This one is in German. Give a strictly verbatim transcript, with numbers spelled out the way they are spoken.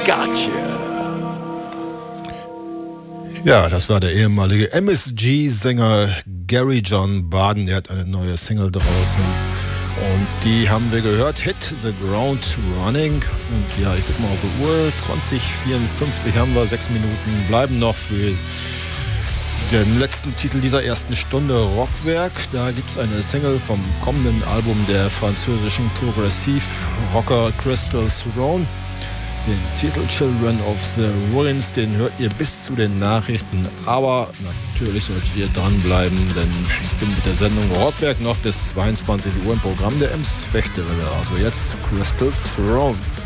Gotcha. Ja, das war der ehemalige M S G-Sänger Gary John Barden. Der hat eine neue Single draußen. Und die haben wir gehört. Hit the Ground Running. Und ja, ich guck mal auf die Uhr. zwanzig vierundfünfzig haben wir. Sechs Minuten bleiben noch für den letzten Titel dieser ersten Stunde Rockwerk. Da gibt es eine Single vom kommenden Album der französischen Progressiv-Rocker Crystal Throne. Den Titel Children of the Ruins, den hört ihr bis zu den Nachrichten. Aber natürlich solltet ihr dranbleiben, denn ich bin mit der Sendung Rockwerk noch bis zweiundzwanzig Uhr im Programm der Ems Fechterwelle. Also jetzt Crystal Throne.